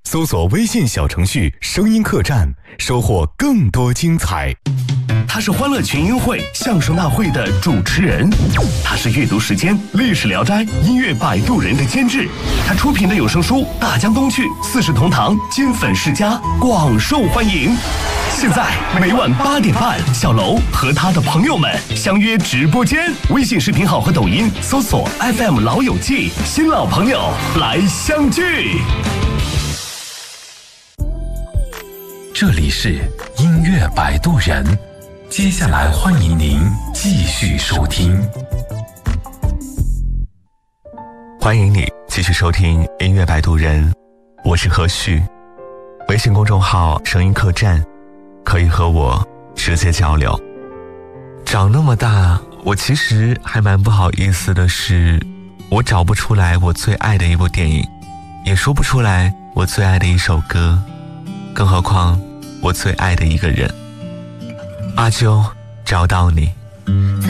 搜索微信小程序声音客栈，收获更多精彩。 他是欢乐群英会相声大会的主持人，他是阅读时间历史聊斋音乐摆渡人的监制，他出品的有声书大江东去四世同堂金粉世家广受欢迎。现在每晚8点半，小楼和他的朋友们相约直播间，微信视频号和抖音搜索 FM 老友记，新老朋友来相聚。 这里是音乐摆渡人，接下来欢迎您继续收听。 欢迎你继续收听音乐摆渡人，我是何旭。微信公众号声音客栈可以和我直接交流。长那么大，我其实还蛮不好意思的是，我找不出来我最爱的一部电影，也说不出来我最爱的一首歌，更何况我最爱的一个人。阿啾，找到你。